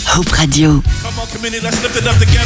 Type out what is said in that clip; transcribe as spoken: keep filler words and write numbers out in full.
Hope Radio. Come on, community, let's lift it up together.